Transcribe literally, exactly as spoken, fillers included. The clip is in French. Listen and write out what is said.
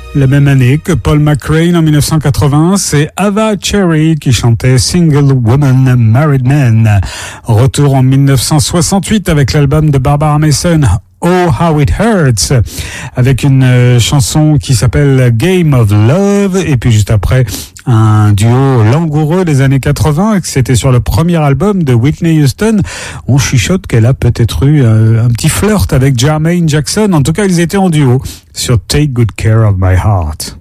La même année que Paul McCrane en dix-neuf cent quatre-vingts, c'est Ava Cherry qui chantait Single Woman Married Man. Retour en dix-neuf cent soixante-huit avec l'album de Barbara Mason, Oh How It Hurts, avec une euh, chanson qui s'appelle Game of Love, et puis juste après un duo langoureux des années quatre-vingts, c'était sur le premier album de Whitney Houston. On chuchote qu'elle a peut-être eu euh, un petit flirt avec Jermaine Jackson. En tout cas, ils étaient en duo sur Take Good Care of My Heart.